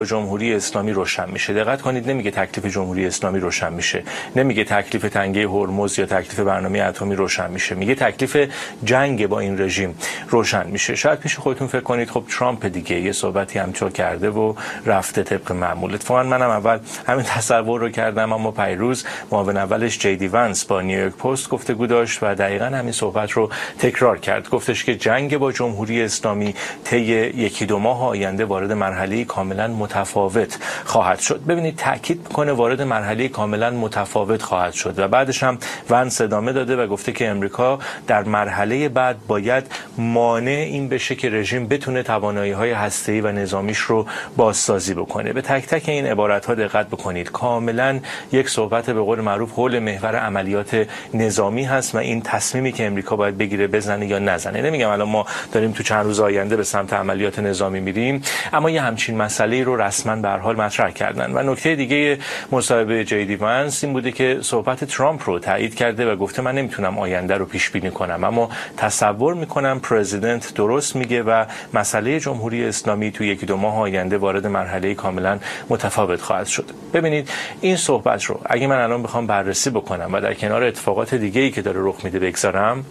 جمهوری اسلامی روشن میشه. دقت کنید نمیگه تکلیف جمهوری اسلامی روشن میشه، نمیگه تکلیف تنگه هرمز یا تکلیف برنامه اتمی روشن میشه، میگه تکلیف جنگ با این رژیم روشن میشه. شاید پیش خودتون فکر کنید خب ترامپ دیگه یه صحبتی همینطور کرده و رفته طبق معمول. اتفاقا منم اول همین تصور رو کردم، اما پیروز معاون اولش جیدی ونس با نیویورک پست گفتگو داشت و دقیقاً همین صحبت رو تکرار کرد. گفتش که جنگ با جمهوری اسلامی طی یکی دو ماه آینده وارد مرحله کاملاً متفاوت خواهد شد. ببینید تاکید میکنه وارد مرحله کاملا متفاوت خواهد شد و بعدش هم ونس ادامه داده و گفته که امریکا در مرحله بعد باید مانع این بشه که رژیم بتونه توانایی‌های هسته‌ای و نظامیش رو بازسازی بکنه. به تک تک این عبارت‌ها دقت بکنید. کاملا یک صحبت به قول معروف حول محور عملیات نظامی هست و این تصمیمی که امریکا باید بگیره بزنه یا نزنه. نمیگم الان ما داریم تو چند روز آینده به سمت عملیات نظامی میریم، اما یه همچین مسئله رو رسما به هر حال مطرح کردن. و نکته دیگه مصاحبه جیدی ونس این بوده که صحبت ترامپ رو تایید کرده و گفته من نمیتونم آینده رو پیش بینی کنم، اما تصور میکنم پرزیدنت درست میگه و مسئله جمهوری اسلامی تو یکی دو ماه آینده وارد مرحله کاملا متفاوت خواهد شد. ببینید این صحبت رو اگه من الان بخوام بررسی بکنم و در کنار اتفاقات دیگه‌ای که داره رخ میده بگذارم،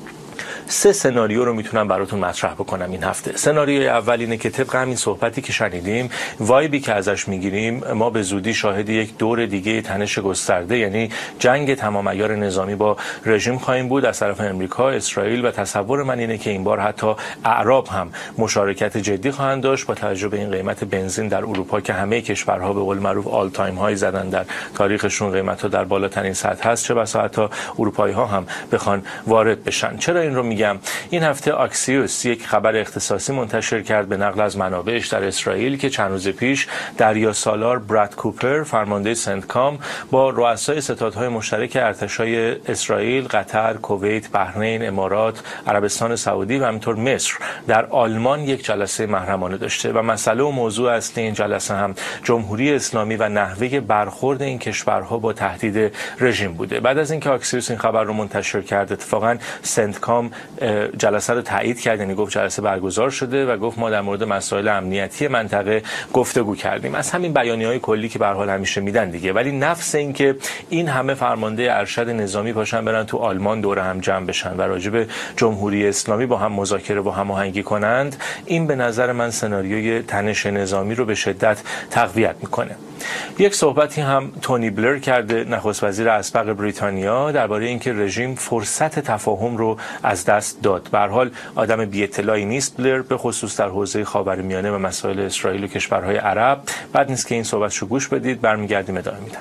سه سناریو رو میتونم براتون مطرح بکنم این هفته. سناریوی اول اینه که طبق همین صحبتی که شنیدیم، وایبی که ازش میگیریم، ما به زودی شاهد یک دور دیگه تنش گسترده، یعنی جنگ تمام عیار نظامی با رژیم خواهیم بود از طرف امریکا، اسرائیل و تصور من اینه که این بار حتی اعراب هم مشارکت جدی خواهند داشت با توجه به این قیمت بنزین در اروپا که همه کشورها به قول معروف آل تایم های زدن در تاریخشون، قیمت‌ها در بالاترین سطح هست، چه بسا حتی اروپایی‌ها هم بخوان وارد بشن. چرا این رو میگم؟ این هفته آکسیوس یک خبر اختصاصی منتشر کرد به نقل از منابعش در اسرائیل که چند روز پیش دریاسالار براد کوپر فرمانده سنتکام با رؤسای ستادهای مشترک ارتشای اسرائیل، قطر، کویت، بحرین، امارات، عربستان سعودی و همینطور مصر در آلمان یک جلسه محرمانه داشته و مسئله و موضوع اصلی این جلسه هم جمهوری اسلامی و نحوه برخورد این کشورها با تهدید رژیم بوده. بعد از اینکه آکسیوس این خبر رو منتشر کرد، اتفاقا سنتکام جلسه رو تایید کرد، یعنی گفت جلسه برگزار شده و گفت ما در مورد مسائل امنیتی منطقه گفتگو کردیم. از همین بیانیه‌های کلی که به هر حال همیشه میدن دیگه، ولی نفس این که این همه فرمانده ارشد نظامی پاشن برن تو آلمان دور هم جمع بشن و راجع به جمهوری اسلامی با هم مذاکره و هماهنگی کنند، این به نظر من سناریوی تنش نظامی رو به شدت تقویت میکنه. یک صحبتی هم تونی بلر کرده، نخست وزیر اسبق بریتانیا، درباره اینکه رژیم فرصت تفاهم رو از دست داد. به هر حال آدم بی اطلاعی نیست بلر، به خصوص در حوزه خاورمیانه و مسائل اسرائیل و کشورهای عرب. بعد نیست که این صحبتشو گوش بدید، برمیگردیم ادامه میدم.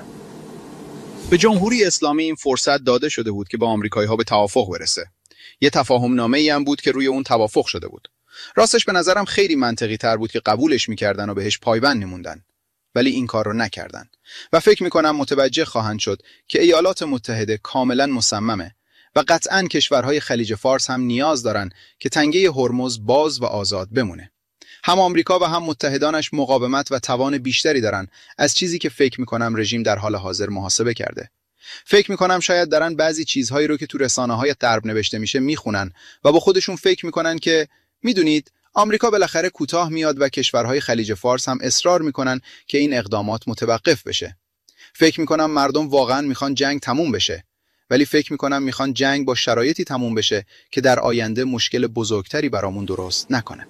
به جمهوری اسلامی این فرصت داده شده بود که با آمریکایی‌ها به توافق برسه. یه تفاهم نامه‌ای هم بود که روی اون توافق شده بود. راستش به نظرم خیلی منطقی تر بود که قبولش می‌کردن و بهش پایبند می‌موندن. ولی این کار رو نکردن و فکر می‌کنم متوجه خواهند شد که ایالات متحده کاملاً مصممه و قطعاً کشورهای خلیج فارس هم نیاز دارن که تنگه هرمز باز و آزاد بمونه. هم آمریکا و هم متحدانش مقاومت و توان بیشتری دارن از چیزی که فکر می‌کنم رژیم در حال حاضر محاسبه کرده. فکر می‌کنم شاید دارن بعضی چیزهایی رو که تو رسانه‌های غرب نوشته میشه میخونن و با خودشون فکر می‌کنن که میدونید آمریکا بالاخره کوتاه میاد و کشورهای خلیج فارس هم اصرار میکنن که این اقدامات متوقف بشه. فکر میکنم مردم واقعا میخوان جنگ تموم بشه، ولی فکر میکنم میخوان جنگ با شرایطی تموم بشه که در آینده مشکل بزرگتری برامون درست نکنه.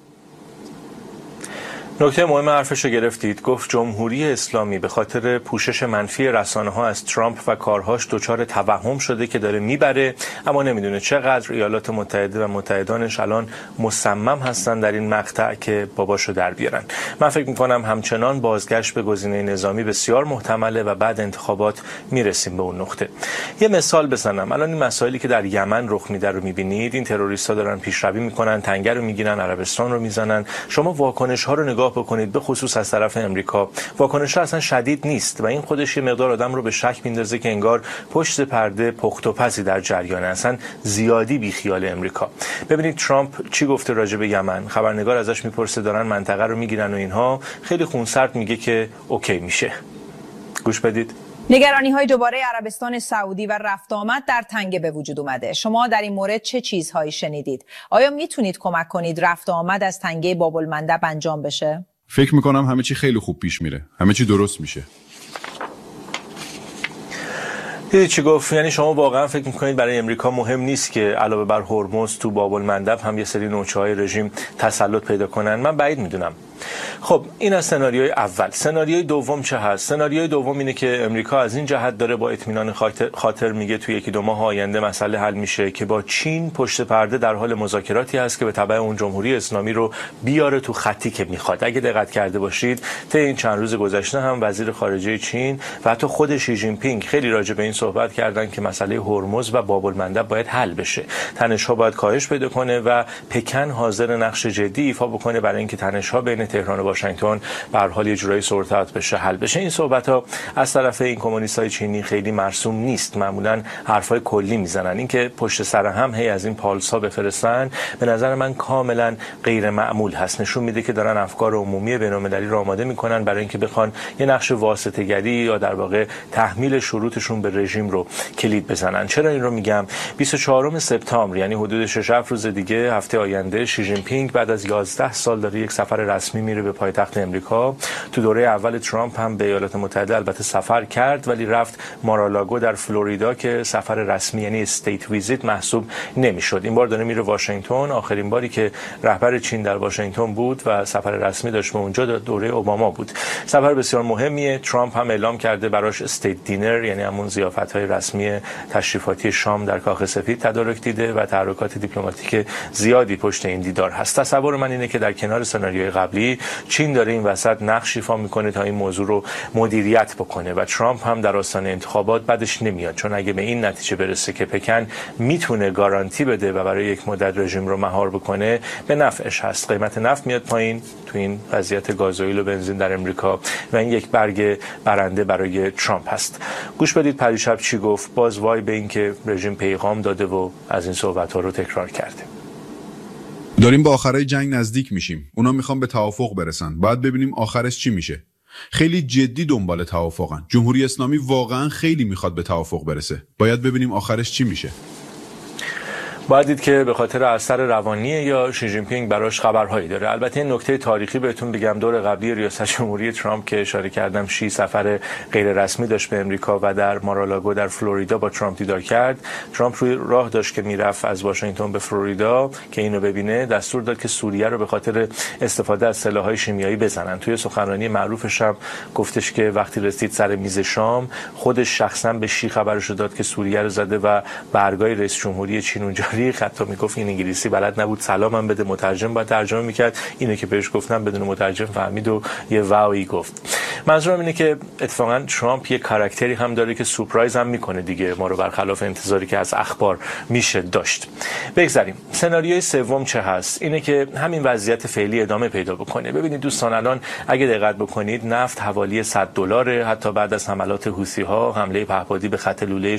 نکته مهم حرفشو گرفتید. گفت جمهوری اسلامی به خاطر پوشش منفی رسانه‌ها از ترامپ و کارهاش دچار توهم شده که داره میبره، اما نمیدونه چقدر ایالات متحده و متحدانش الان مصمم هستن در این مقطع که باباشو در بیارن. من فکر میکنم همچنان بازگشت به گزینه نظامی بسیار محتمله و بعد انتخابات میرسیم به اون نقطه. یه مثال بزنم. الان این مسائلی که در یمن رخ میده رو میبینید. این تروریست‌ها دارن پیشروی میکنن، تنگه رو میگیرن، عربستان رو میزنن. شما واکنش‌ها رو نگاه بکنید، به خصوص از طرف امریکا. واکنش‌ها اصلا شدید نیست و این خودش یه مقدار آدم رو به شک میندازه که انگار پشت پرده پخت و پزی در جریانه، اصلا زیادی بیخیال امریکا. ببینید ترامپ چی گفته راجع به یمن. خبرنگار ازش میپرسه دارن منطقه رو میگیرن و اینها، خیلی خونسرد میگه که اوکی میشه. گوش بدید. نگرانی‌های دوباره عربستان سعودی و رفت آمد در تنگه به وجود اومده. شما در این مورد چه چیزهایی شنیدید؟ آیا میتونید کمک کنید رفت آمد از تنگه باب المندب انجام بشه؟ فکر میکنم همه چی خیلی خوب پیش میره. همه چی درست میشه. دیدی چی گفت؟ یعنی شما واقعا فکر میکنید برای امریکا مهم نیست که علاوه بر هرمز تو باب المندب هم یه سری نوچه‌های رژیم تسلط پیدا کنن؟ من بعید میدونم. خب این از سناریوی اول. سناریوی دوم چه هست؟ سناریوی دوم اینه که امریکا از این جهت داره با اطمینان خاطر میگه توی 1-2 ماه آینده مسئله حل میشه که با چین پشت پرده در حال مذاکراتی هست که به تبع اون جمهوری اسلامی رو بیاره تو خطی که میخواد. اگه دقت کرده باشید طی این چند روز گذشته هم وزیر خارجه چین و حتی خود شی جین پینگ خیلی راجع به این صحبت کردن که مسئله هرمز و باب المندب باید حل بشه. تنش‌ها باید کاهش پیدا کنه و پکن حاضر نقش جدی ایفا بکنه برای اینکه تنش‌ها بین تهران و واشنگتن به هر حال یه جورایی سورت بشه، حل بشه. این صحبت‌ها از طرف این کمونیست‌های چینی خیلی مرسوم نیست. معمولاً حرفای کلی میزنن. اینکه پشت سر هم هی از این پالس‌ها بفرستن به نظر من کاملاً غیر معمول هست. نشون میده که دارن افکار عمومی بین‌المللی رو آماده میکنن برای اینکه بخوان یه نقش واسطه‌گری یا در واقع تحمیل شروطشون به رژیم رو کلید بزنن. چرا این رو میگم؟ 24 سپتامبر یعنی حدود 6-7 روز دیگه، هفته آینده، شی جین پینگ بعد از 11 سال داره یک سفر رسمی میره به پایتخت امریکا. تو دوره اول ترامپ هم به ایالات متحده البته سفر کرد ولی رفت مارالاگو در فلوریدا که سفر رسمی یعنی استیت ویزیت محسوب نمیشد. این بار داره میره واشنگتن. آخرین باری که رهبر چین در واشنگتن بود و سفر رسمی داشت به اونجا دوره اوباما بود. سفر بسیار مهمیه. ترامپ هم اعلام کرده براش استیت دینر یعنی همون ضیافت‌های رسمی تشریفاتی شام در کاخ سفید تدارک دیده و تحرکات دیپلماتیک زیادی پشت این دیدار هست. تصور من اینه که در کنار سناریوی قبلی چین داره این وسط نقش ایفا میکنه تا این موضوع رو مدیریت بکنه و ترامپ هم در آستانه انتخابات بعدش نمیاد، چون اگه به این نتیجه برسه که پکن میتونه گارانتی بده و برای یک مدت رژیم رو مهار بکنه به نفعش هست. قیمت نفت میاد پایین تو این وضعیت گازوئیل و بنزین در امریکا و این یک برگ برنده برای ترامپ هست. گوش بدید پریشب چی گفت. باز وای به این که رژیم پیغام داده و از این صحبت‌ها رو تکرار کرده. داریم به آخرای جنگ نزدیک میشیم. اونا میخوان به توافق برسن. باید ببینیم آخرش چی میشه. خیلی جدی دنبال توافقن. جمهوری اسلامی واقعا خیلی میخواد به توافق برسه. باید ببینیم آخرش چی میشه. باید دید که به خاطر اثر روانیه یا شی جین پینگ براش خبرهایی داره. البته این نکته تاریخی بهتون بگم، دور قبلی ریاست جمهوری ترامپ که اشاره کردم شی سفر غیر رسمی داشت به امریکا و در مارالاگو در فلوریدا با ترامپ دیدار کرد. ترامپ روی راه داشت که میرفت از واشنگتن به فلوریدا که اینو ببینه، دستور داد که سوریه رو به خاطر استفاده از سلاح‌های شیمیایی بزنن. توی سخنرانی معروفش هم گفتش که وقتی رسید سر میز شام خودش شخصا به شی خبرش داد که سوریه رو زده و برگای رئیس جمهوری چین اونجا حتی میگفت این انگلیسی بلد نبود سلامم بده، مترجم باید ترجمه میکرد. اینو که بهش گفتم بدون مترجم فهمید و یه واوی گفت. منظورم اینه که اتفاقا ترامپ یه کاراکتری هم داره که سورپرایز هم میکنه دیگه، ما رو برخلاف انتظاری که از اخبار میشه داشت. بگذاریم. سناریوی سوم چه هست؟ اینه که همین وضعیت فعلی ادامه پیدا بکنه. ببینید دوستان، الان اگه دقت بکنید نفت حوالی $100، حتی بعد از حملات حوثی ها، حمله پهپادی به خط لوله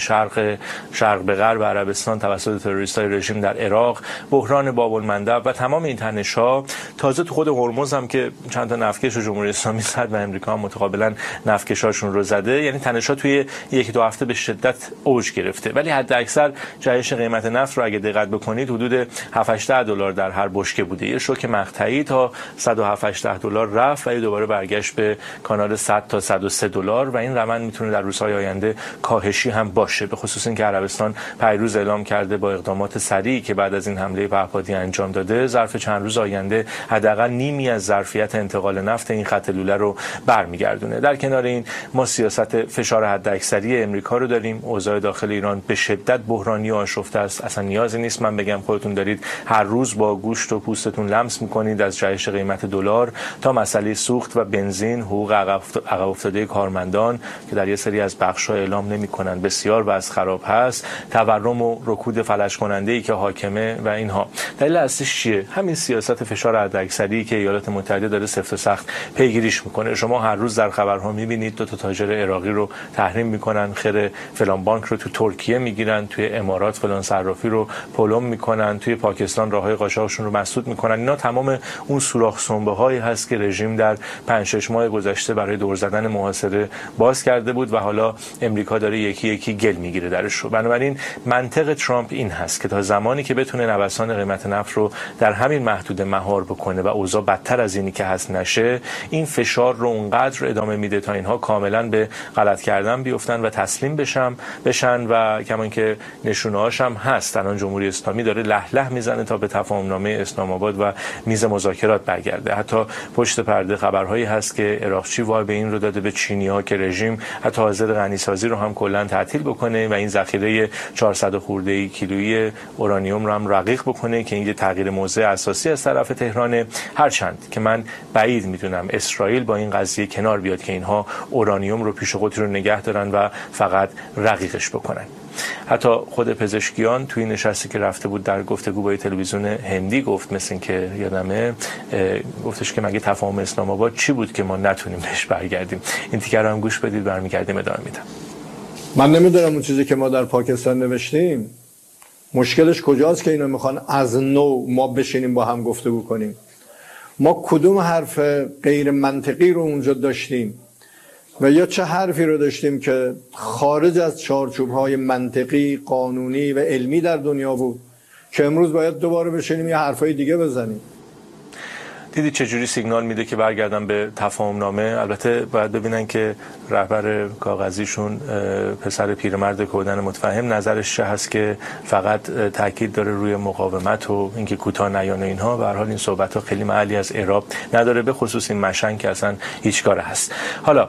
شرق به غرب عربستان توسط تروریستای رژیم در عراق، بحران باب المندب و تمام این تنش‌ها، تازه تو خود هرمز هم که چند تا نفتکش جمهوری اسلامی زد و امریکا هم متقابلا نفتکشاشون رو زده، یعنی تنش‌ها توی 1-2 هفته به شدت اوج گرفته. ولی حد اکثر جهش قیمت نفت رو اگه دقت بکنید حدود $7-8 در هر بشکه بوده. یه شوک مقطعی تا $107-8 رفت و دوباره برگشت به کانال 100 تا $103 و این روند میتونه در روزهای آینده کاهشی هم باشه، به خصوص اینکه عربستان پیروز اعلام کرده با اقدامات سریعی که بعد از این حمله پهپادی انجام داده ظرف چند روز آینده حداقل نیمی از ظرفیت انتقال نفت این خط لوله رو برمیگردونه. در کنار این ما سیاست فشار حداکثری امریکا رو داریم. اوضاع داخل ایران به شدت بحرانی و آشفته است. اصلا نیازی نیست من بگم، خودتون دارید هر روز با گوشت و پوستتون لمس میکنید، از جهش قیمت دلار تا مسئله سوخت و بنزین، حقوق عقب افتاده کارمندان که در یه سری از بخش‌ها اعلام نمی‌کنن بسیار وضع خراب هست، تورم و رکود فلج کننده‌ای که حاکمه و اینها. دلیل اصلیش چیه؟ همین سیاست فشار حداکثری که ایالات متحده داره سفت و سخت پیگیریش میکنه. شما هر روز روز در خبرها می‌بینید 2 تاجر عراقی رو تحریم می‌کنن، خیر فلان بانک رو تو ترکیه می‌گیرن، توی امارات فلان صرافی رو پلم می‌کنن، توی پاکستان راههای قاچاقشون رو مسدود می‌کنن. اینا تمام اون سوراخ سنبه‌هایی هست که رژیم در 5-6 ماه گذشته برای دور زدن محاصره باز کرده بود و حالا امریکا داره یکی یکی گل میگیره درش رو. بنابراین منطق ترامپ این هست که تا زمانی که بتونه نوسان قیمت نفت رو در همین محدوده مهار بکنه و اوضاع بدتر از اینی که هست نشه، این فشار رو اونقدر ادامه میده تا اینها کاملا به غلط کردن بیفتن و تسلیم بشن و کمان که نشونه‌هاش هم هست. الان جمهوری اسلامی داره لهله میزنه تا به تفاهمنامه اسلام آباد و میز مذاکرات برگرده. حتی پشت پرده خبرهایی هست که عراقچی وای به این رو داده به چینی‌ها که رژیم حتی حاضر غنیسازی رو هم کلا تعطیل بکنه و این ذخیره 400 خورده کیلویی اورانیوم رو هم رقیق بکنه که این یه تغییر موضع اساسی از طرف تهران. هرچند که من بعید میدونم اسرائیل با این قضیه کنار بیاد که اینها اورانیوم رو پیش خودت رو نگه دارن و فقط رقیقش بکنن. حتی خود پزشکیان توی نشستی که رفته بود در گفتگو با تلویزیون هندی گفت، مثل این که یادمه، گفتش که مگه تفاهم اسلام آباد چی بود که ما نتونیم بهش برگردیم. این تیکه رو هم گوش بدید، برمیگردیم ادامه میدم. من نمیدونم اون چیزی که ما در پاکستان نوشتیم مشکلش کجاست که اینا میخوان از نو ما بشینیم با هم گفتگو کنیم. ما کدوم حرف غیر منطقی رو اونجا داشتیم و یا چه حرفی رو داشتیم که خارج از چارچوب‌های منطقی، قانونی و علمی در دنیا بود که امروز باید دوباره بشینیم یه حرفای دیگه بزنیم. دیدید چجوری سیگنال میده که برگردن به تفاهم نامه؟ البته باید ببینن که رهبر کاغذیشون پسر پیرمرد کودن متفهم نظرش چه هست که فقط تاکید داره روی مقاومت و اینکه کوتاه نیان و اینها. به هر حال این صحبت ها خیلی محلی از اعراب نداره، به خصوص این مشن که اصلا هیچ کاره هست. حالا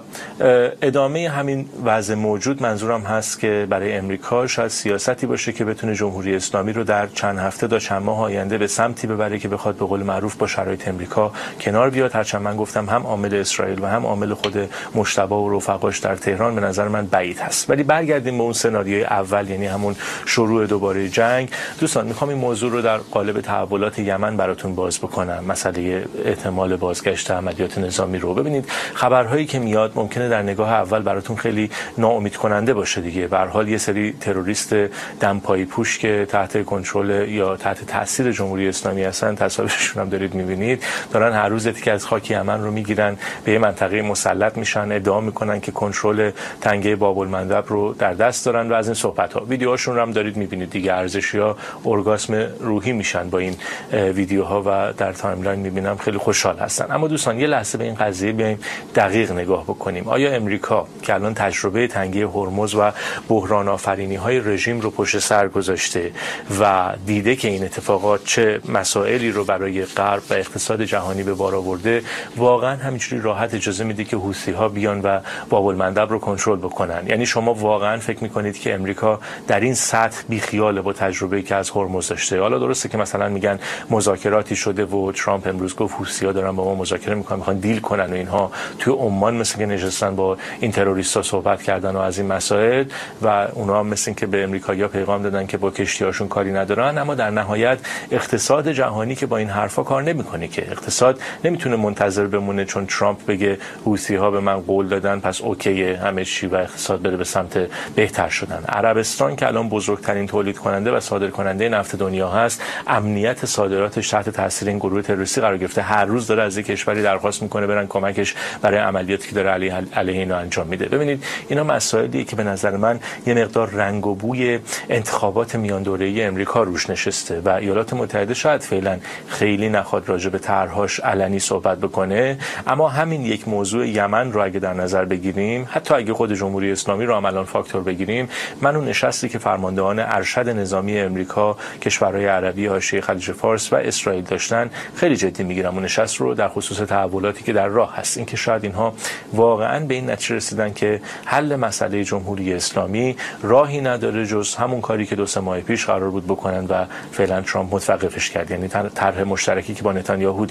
ادامه همین وضع موجود منظورم هست که برای امریکا شاید سیاستی باشه که بتونه جمهوری اسلامی رو در چند هفته تا چند ماه آینده به سمتی ببره که بخواد به قول معروف با شرایط امریکا کنار بیاد. هرچند من گفتم هم عامل اسرائیل و هم عامل خود مجتبی و رفقاش در تهران به نظر من بعید هست. ولی برگردیم به اون سناریوی اول، یعنی همون شروع دوباره جنگ. دوستان میخوام این موضوع رو در قالب تحولات یمن براتون باز بکنم، مسئله احتمال بازگشت عملیات نظامی رو. ببینید خبرهایی که میاد ممکنه در نگاه اول براتون خیلی ناامید کننده باشه دیگه. به هر حال یه سری تروریست دمپایی پوش که تحت کنترل یا تحت تاثیر جمهوری اسلامی هستن، تصاویرشون هم دارید میبینید، دارن هر روز که از خاک یمن رو میگیرن به یه منطقه مسلط میشن، ادعا میکنن که کنترل تنگه باب المندب رو در دست دارن و از این صحبت ها. ویدیوهاشون رو هم دارید میبینید دیگه. ارزشی‌ها ارگاسم روحی میشن با این ویدیوها و در تایملاین میبینم خیلی خوشحال هستن. اما دوستان یه لحظه به این قضیه بیایم دقیق نگاه بکنیم. آیا امریکا که الان تجربه تنگه هرمز و بحران آفرینی‌های رژیم رو پشت سر گذاشته و دیده که این اتفاقات چه مسائلی رو برای غرب و اقتصاد جهانی به بار آورده، واقعا همینجوری راحت اجازه میده که حوثی‌ها بیان و باب المندب رو کنترل بکنن؟ یعنی شما واقعا فکر میکنید که امریکا در این سطح بیخیاله با تجربه‌ای که از هرمز داشته؟ حالا درسته که مثلا میگن مذاکراتی شده و ترامپ امروز گفت حوثی‌ها دارن با ما مذاکره میخوان دیل کنن و اینها توی عمان مثل که نشستن با این تروریستا صحبت کردن و از این مسائل و اونها هم مثل که به امریکایی‌ها پیغام دادن که با کشتی‌هاشون کاری ندارن. اما در نهایت اقتصاد جهانی که با این حرفا کار نمیکنه که. اقتصاد نمیتونه منتظر بمونه چون ترامپ بگه حوثی‌ها به من قول دادن پس اوکیه همه چی و اقتصاد بره به سمت بهتر شدن. عربستان که الان بزرگترین تولید کننده و صادر کننده نفت دنیا هست، امنیت صادراتش تحت تاثیر این گروه تروریستی قرار گرفته. هر روز داره از یک کشوری درخواست میکنه برن کمکش برای عملیاتی که داره علیه اینا انجام میده. ببینید اینا مسائلیه که به نظر من یه مقدار رنگ و بوی انتخابات میان دوره‌ای امریکا روش نشسته و ایالات متحده شاید فعلا خیلی نخواد راجع به طرح‌هاش علنی صحبت بکنه. اما همین یک موضوع یمن رو اگه در نظر بگیریم، حتی اگه خود جمهوری اسلامی رو هم الان فاکتور بگیریم، من اون نشستی که فرماندهان ارشد نظامی امریکا، کشورهای عربی، حاشیه خلیج فارس و اسرائیل داشتن خیلی جدی میگیرم اون نشست رو در خصوص تحولاتی که در راه هست. اینکه شاید اینها واقعا به این نتیجه رسیدن که حل مسئله جمهوری اسلامی راهی نداره جز همون کاری که 2-3 ماه پیش قرار بود بکنن و فعلا ترامپ متوقفش کرد، یعنی طرح مشترکی که با نتانیاهو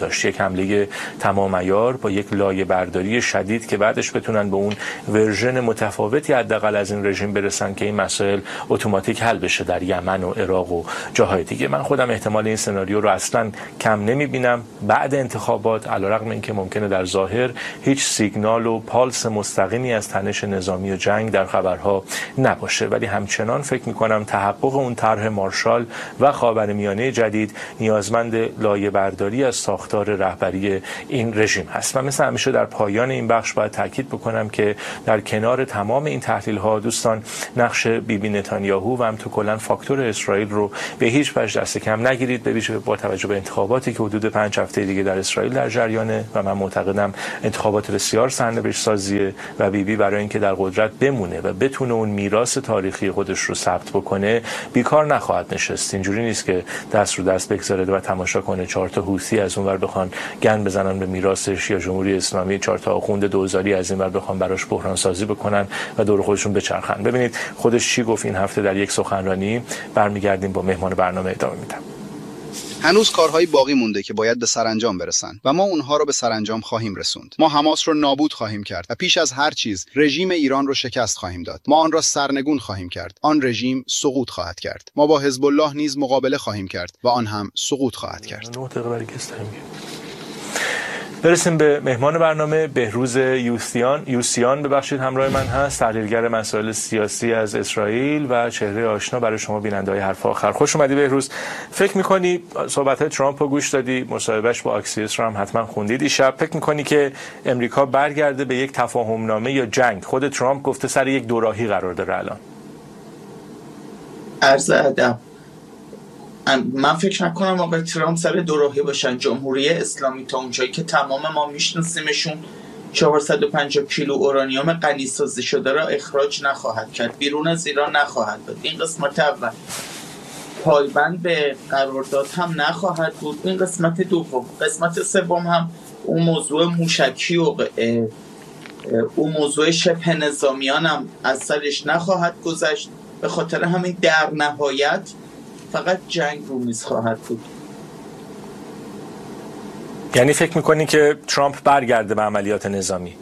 داشت، یک حمله تمام عیار با یک لایه برداری شدید که بعدش بتونن به اون ورژن متفاوتی حداقل از این رژیم برسن که این مسائل اتوماتیک حل بشه در یمن و عراق و جاهای دیگه. من خودم احتمال این سناریو رو اصلا کم نمیبینم بعد انتخابات، علیرغم اینکه ممکنه در ظاهر هیچ سیگنال و پالس مستقیمی از تنش نظامی و جنگ در خبرها نباشه، ولی همچنان فکر میکنم تحقق اون طرح مارشال و خاورمیانه جدید نیازمند لایه برداری از ساختار رهبری این رژیم هست. و مثل همیشه در پایان این بخش باید تاکید بکنم که در کنار تمام این تحلیل ها دوستان، نقش بیبی نتانیاهو و هم تو کلا فاکتور اسرائیل رو به هیچ وجه دست کم نگیرید، ببینید با توجه به انتخاباتی که حدود 5 هفته دیگه در اسرائیل در جریانه و من معتقدم انتخابات بسیار سرنوشت سازیه و بیبی برای اینکه در قدرت بمونه و بتونه اون میراث تاریخی خودش رو ثبت بکنه بیکار نخواهد نشست. اینجوری نیست که دست رو دست بگذاره و تماشا کنه 4 تا حوثی از اونور بخوان گند بزنن به میراثش یا جمهوری اسلامی 4 تا آخوند دوزاری از اینور بخوان براش بحران سازی بکنن و دور خودشون بچرخن. ببینید خودش چی گفت این هفته در یک سخنرانی. برمیگردیم با مهمان برنامه ادامه میدم. هنوز کارهایی باقی مونده که باید به سرانجام برسن و ما اونها رو به سرانجام خواهیم رسوند. ما حماس رو نابود خواهیم کرد و پیش از هر چیز رژیم ایران رو شکست خواهیم داد. ما آن را سرنگون خواهیم کرد. آن رژیم سقوط خواهد کرد. ما با حزب الله نیز مقابله خواهیم کرد و آن هم سقوط خواهد کرد. برسیم به مهمان برنامه. بهروز یوسیان ببخشید همراه من هست، تحلیلگر مسائل سیاسی از اسرائیل و چهره آشنا برای شما بیننده‌های حرف آخر. خوش اومدی بهروز. فکر می‌کنی صحبت‌های ترامپ رو گوش دادی، مصاحبهش با اکسیوس رو هم حتما خوندید دیشب، فکر می‌کنی که امریکا برگرده به یک تفاهم‌نامه یا جنگ؟ خود ترامپ گفته سر یک دوراهی قرار داره الان. عرض ادب، من فکر نکنم آقای ترامپ سر دوراهی باشن. جمهوری اسلامی تا اونجایی که تمام ما میشناسیمشون 450 کیلو اورانیوم غنی‌سازی شده را اخراج نخواهد کرد، بیرون از ایران نخواهد داد. این قسمت اول. پایبند به قرارداد هم نخواهد بود. این قسمت دوم. قسمت سوم هم اون موضوع موشکی و اون موضوع شبه نظامیان هم از سرش نخواهد گذشت. به خاطر همین در نهایت فقط جنگ رو میز خواهد بود. یعنی فکر میکنی که ترامپ برگرده به عملیات نظامی؟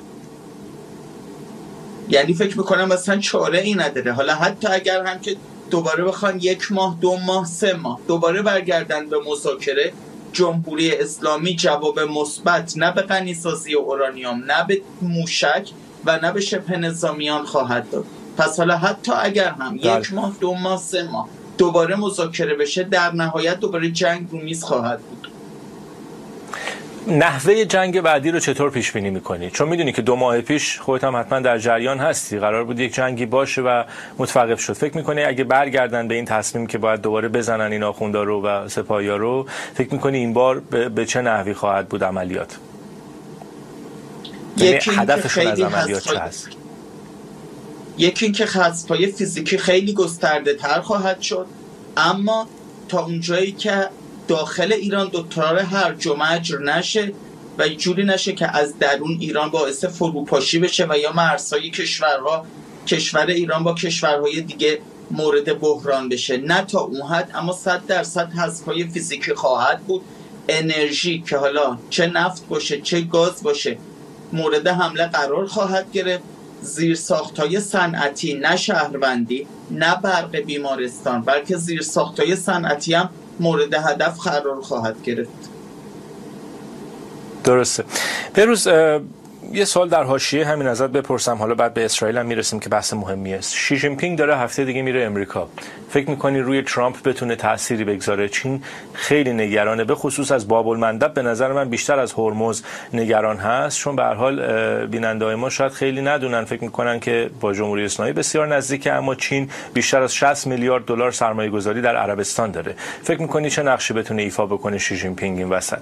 یعنی فکر میکنم مثلا چاره ای نداره. حالا حتی اگر هم که دوباره بخوان 1 ماه 2 ماه 3 ماه دوباره برگردن به مذاکره، جمهوری اسلامی جواب مثبت نه به غنی‌سازی اورانیوم، نه به موشک و نه به شبه نظامیان خواهد داد. پس حالا حتی اگر هم 1 ماه 2 ماه 3 ماه دوباره مذاکره بشه، در نهایت دوباره جنگ رو میز خواهد بود. نحوه جنگ بعدی رو چطور پیش بینی میکنی؟ چون میدونی که 2 ماه پیش خودت هم حتما در جریان هستی، قرار بود یک جنگی باشه و متوقف شد. فکر میکنی اگه برگردن به این تصمیم که باید دوباره بزنن این آخوندا رو و سپاهیا رو، فکر میکنی این بار به چه نحوی خواهد بود عملیات؟ یکی هدفشون از عملیات چه هست؟ یکی اینکه خطپای فیزیکی خیلی گسترده تر خواهد شد، اما تا اونجایی که داخل ایران دوتار هرج و مجر نشه و جوری نشه که از درون ایران باعث فروپاشی بشه و یا مرزهای کشور ایران با کشورهای دیگه مورد بحران بشه. نه تا اون حد، اما 100% حذف‌های فیزیکی خواهد بود. انرژی که حالا چه نفت باشه چه گاز باشه مورد حمله قرار خواهد گرفت. زیرساخت‌های صنعتی، نه شهروندی، نه برق بیمارستان، بلکه زیرساخت‌های صنعتی هم مورد هدف قرار خواهد گرفت. درسته. بهروز یه سوال در حاشیه همین ازت بپرسم، حالا بعد به اسرائیل هم میرسیم که بحث مهمی است. شی جین پینگ داره هفته دیگه میره امریکا. فکر میکنی روی ترامپ بتونه تأثیری بگذاره؟ چین خیلی نگرانه، به خصوص از باب المندب به نظر من بیشتر از هرمز نگران هست، چون به هر حال بیننده‌های ما شاید خیلی ندونن، فکر میکنن که با جمهوری اسلامی بسیار نزدیکه، اما چین بیشتر از 60 میلیارد دلار سرمایه گذاری در عربستان داره. فکر میکنی چه نقشی بتونه ایفا بکنه شی جین پینگ این وسط؟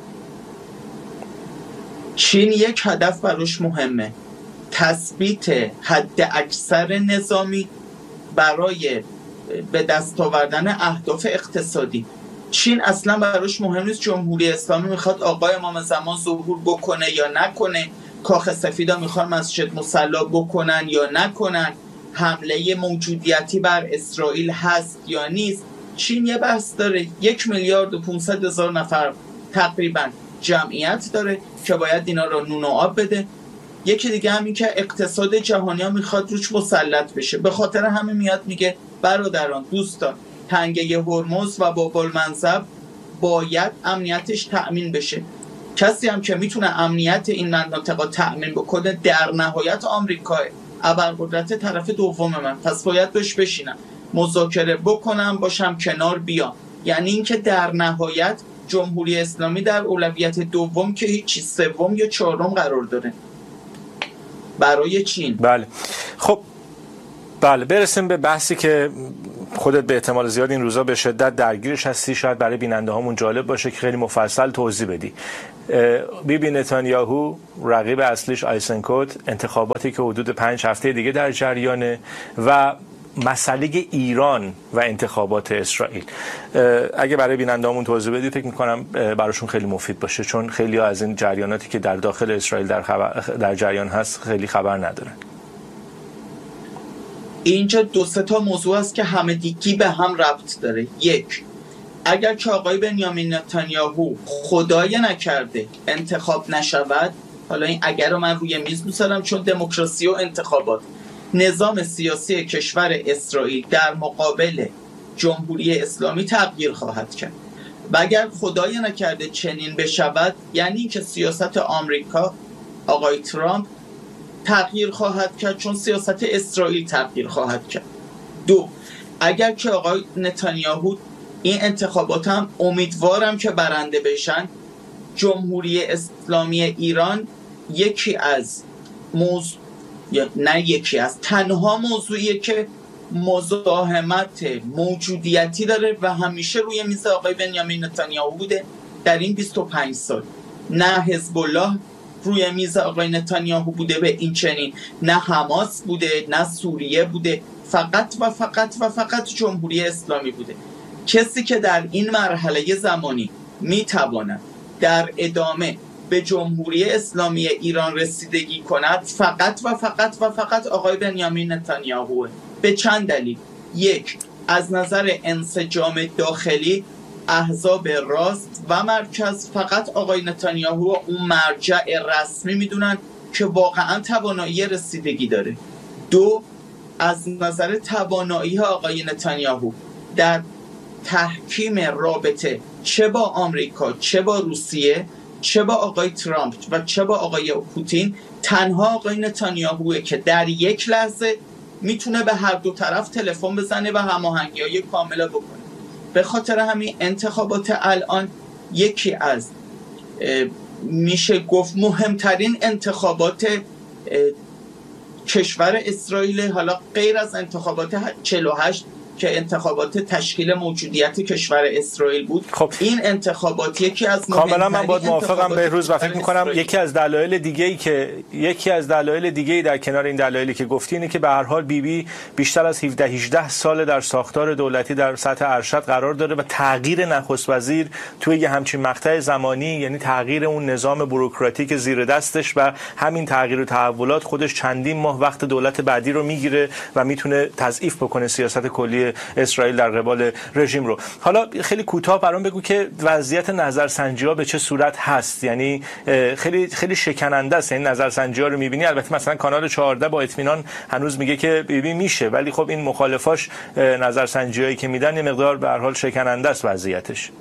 چین یک هدف براش مهمه، تثبیت حد اکثر نظامی برای به دست آوردن اهداف اقتصادی. چین اصلا براش مهم نیست جمهوری اسلامی میخواد آقای امام زمان ظهور بکنه یا نکنه، کاخ سفیدا میخواد مسجد مصلی بکنن یا نکنن، حمله موجودیتی بر اسرائیل هست یا نیست. چین یه بحث داره، 1,500,000 نفر تقریبا جمعیت داره که باید اینا رو نون و آب بده. یکی دیگه همین که اقتصاد جهانی ها میخواد روش مسلط بشه. به خاطر همین میاد میگه برادران، دوستان، تنگه هرمز و باب المنزب باید امنیتش تأمین بشه. کسی هم که میتونه امنیت این مناطق تأمین بکنه در نهایت آمریکا، ابرقدرت طرف دوم من، پس باید بهش بشینم، مذاکره بکنم، باشم کنار بیام. یعنی اینکه در نهایت جمهوری اسلامی در اولویت دوم که هیچی، سوم یا چهارم قرار داره برای چین. بله خب بله، برسیم به بحثی که خودت به احتمال زیاد این روزا به شدت درگیرش هستی، شاید برای بیننده هامون جالب باشه که خیلی مفصل توضیح بدی. بیبی نتانیاهو، رقیب اصلیش آیسنکوت، انتخاباتی که حدود 5 هفته دیگه در جریانه و مسئله ایران و انتخابات اسرائیل. اگه برای بیننده‌هامون توضیح بدی فکر می‌کنم براشون خیلی مفید باشه، چون خیلی ها از این جریاناتی که در داخل اسرائیل در جریان هست خیلی خبر ندارن. اینجا 2-3 تا موضوع است که همگی به هم ربط داره. یک، اگر که آقای بنیامین نتانیاهو خدای نکرده انتخاب نشود، حالا این اگر رو من روی میز میذارم چون دموکراسی و انتخابات، نظام سیاسی کشور اسرائیل در مقابل جمهوری اسلامی تغییر خواهد کرد. و اگر خدای نکرده چنین بشود، یعنی که سیاست آمریکا، آقای ترامپ تغییر خواهد کرد، چون سیاست اسرائیل تغییر خواهد کرد. 2، اگر که آقای نتانیاهو این انتخابات هم امیدوارم که برنده بشن، جمهوری اسلامی ایران یکی از تنها موضوعیه که مزاحمت موجودیتی داره و همیشه روی میز آقای بنیامین نتانیاهو بوده در این 25 سال. نه حزب الله روی میز آقای نتانیاهو بوده به این چنین، نه حماس بوده، نه سوریه بوده، فقط و فقط و فقط جمهوری اسلامی بوده. کسی که در این مرحله زمانی میتواند در ادامه به جمهوری اسلامی ایران رسیدگی کند فقط و فقط و فقط آقای بنیامین نتانیاهوه. به چند دلیل. یک، از نظر انسجام داخلی احزاب راست و مرکز فقط آقای نتانیاهو اون مرجع رسمی میدونن که واقعا توانایی رسیدگی داره. 2، از نظر توانایی آقای نتانیاهو در تحکیم رابطه چه با آمریکا، چه با روسیه، چه با آقای ترامپ و چه با آقای پوتین، تنها آقای نتانیاهوه که در یک لحظه میتونه به هر دو طرف تلفن بزنه و هماهنگی‌های کاملا بکنه. به خاطر همین انتخابات الان یکی از میشه گفت مهمترین انتخابات کشور اسرائیل، حالا غیر از انتخابات 48 که انتخابات تشکیل موجودیت کشور اسرائیل بود. خب این انتخابات یکی از کاملا من باید موافقم بهروز و فکر می‌کنم یکی از دلایل دیگه‌ای در کنار این دلایلی که گفتی اینه که به هر حال بیبی بیشتر از 17-18 سال در ساختار دولتی در سطح ارشد قرار داره و تغییر نخست وزیر توی یه همچین مقطع زمانی، یعنی تغییر اون نظام بوروکراتیک زیر دستش و همین تغییر و تحولات خودش چندین ماه وقت دولت بعدی رو میگیره و میتونه تضعیف بکنه سیاست کلی اسرائیل در قبال رژیم رو. حالا خیلی کوتاه برام بگو که وضعیت نظرسنجی‌ها به چه صورت هست، یعنی خیلی خیلی شکننده است این نظرسنجی‌ها رو می‌بینی. البته مثلا کانال 14 با اطمینان هنوز میگه که بیبی میشه، ولی خب این مخالفاش نظرسنجی‌هایی که میدن یه مقدار به هر حال شکننده است وضعیتش.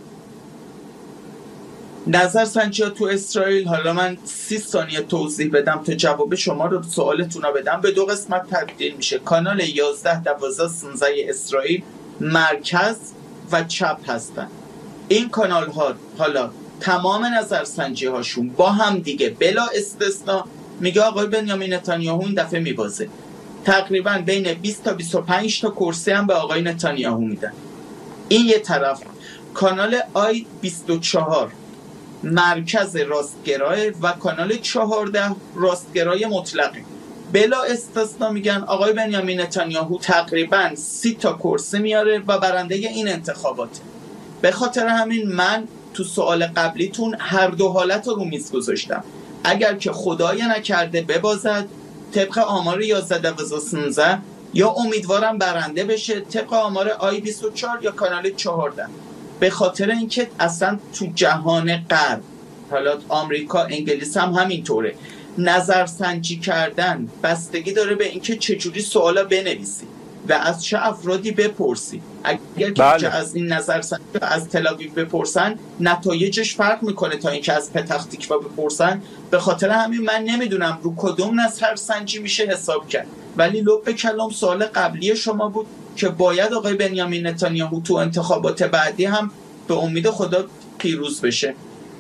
نظرسنجی‌ها تو اسرائیل، حالا من 30 ثانیه توضیح بدم تا جواب شما رو سوالتون رو بدم، به 2 قسمت تبدیل میشه. کانال 11، 12، 16 اسرائیل مرکز و چپ هستن. این کانال ها حالا تمام نظرسنجی هاشون با هم دیگه بلا استثنا میگه آقای بنیامین نتانیاهو این دفعه میبازه. تقریبا بین 20 تا 25 تا کرسی هم به آقای نتانیاهو میدن. این یه طرف. کانال آی 24 مرکز راستگراه و کانال 14 راستگرای مطلقه. بلا استثنا میگن آقای بنیامین نتانیاهو تقریبا 30 تا کرسی میاره و برنده این انتخاباته. به خاطر همین من تو سوال قبلیتون هر دو حالت رو میز گذاشتم. اگر که خدای نکرده ببازد طبق آمار 11 12 16 یا امیدوارم برنده بشه طبق آمار آی 24 یا کانال 14. به خاطر اینکه اصلا تو جهان غرب حالا آمریکا، انگلیس هم همینطوره. نظرسنجی کردن بستگی داره به اینکه چجوری سوالا بنویسی و از چه افرادی بپرسی. اگر که از این نظرسنجی از تل‌آویو بپرسن نتایجش فرق میکنه تا اینکه از پتح تکوا بپرسن. به خاطر همین من نمیدونم رو کدوم نظرسنجی میشه حساب کرد، ولی لب کلام سوال قبلی شما بود که باید آقای بنیامین نتانیاهو تو انتخابات بعدی هم به امید خدا پیروز بشه.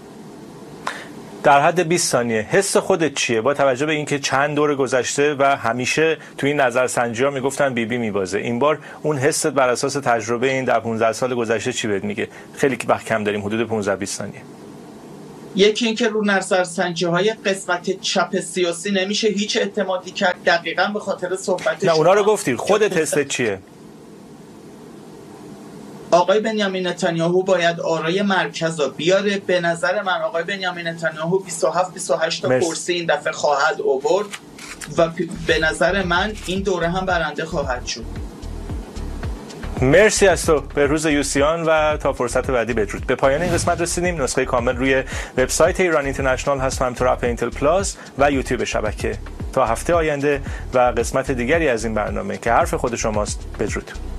در حد 20 ثانیه حس خودت چیه با توجه به اینکه چند دور گذشته و همیشه تو این نظرسنجی‌ها میگفتن بیبی میبازه، این بار اون حست بر اساس تجربه این در 15 سال گذشته چی بهت میگه؟ خیلی وقت کم داریم، حدود 15-20 ثانیه. یکی اینکه رو نظرسنجی‌های قسمت چپ سیاسی نمیشه هیچ اعتمادی کرد، دقیقاً به خاطر صحبت نه اونا رو گفتی، خودت حست چیه؟ آقای بنیامین نتانیاهو باید آرای مرکز رو بیاره. به نظر من آقای بنیامین نتانیاهو 27-28 تا کرسی این دفعه خواهد آورد و به نظر من این دوره هم برنده خواهد شد. مرسی از تو به روز یوسیان و تا فرصت بعدی بدرود. به پایان این قسمت رسیدیم. نسخه کامل روی وبسایت ایران اینترنشنال هست و همینطور اپ اینتل پلاس و یوتیوب شبکه. تا هفته آینده و قسمت دیگری از این برنامه که حرف خود شماست، بدرود.